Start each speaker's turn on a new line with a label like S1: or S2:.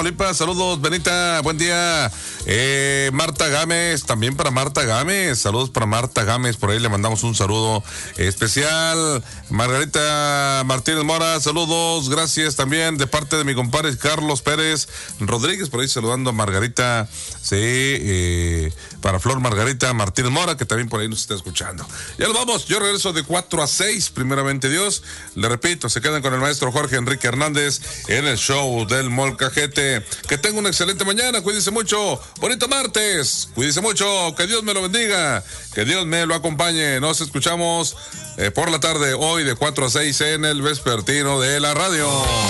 S1: Tamaulipas, saludos, Benita, buen día. Marta Gámez, también para Marta Gámez, saludos para Marta Gámez, por ahí le mandamos un saludo especial. Margarita Martínez Mora, saludos, gracias también de parte de mi compadre Carlos Pérez Rodríguez, por ahí saludando a Margarita, sí, para Flor Margarita Martínez Mora, que también por ahí nos está escuchando. Ya nos vamos, yo regreso de 4 a 6, primeramente Dios. Le repito, se quedan con el maestro Jorge Enrique Hernández en el show del Molcajete. Que tenga una excelente mañana, cuídense mucho, bonito martes, cuídense mucho, que Dios me lo bendiga, que Dios me lo acompañe. Nos escuchamos por la tarde hoy de 4 a 6 en el vespertino de la radio.